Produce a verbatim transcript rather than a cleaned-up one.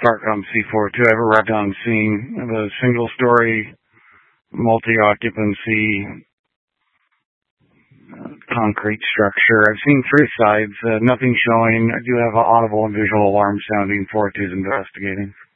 Starcom C four two. I have a Radon scene of a single-story, multi-occupancy uh, concrete structure. I've seen three sides, uh, nothing showing. I do have an audible and visual alarm sounding. four two is investigating.